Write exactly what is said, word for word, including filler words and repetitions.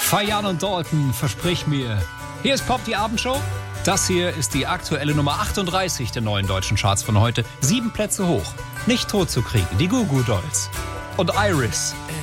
Fayan und Dalton, versprich mir. Hier ist Pop, die Abendshow. Das hier ist die aktuelle Nummer achtunddreißig der neuen deutschen Charts von heute. Sieben Plätze hoch. Nicht tot zu kriegen, die Goo Goo Dolls. Und Iris.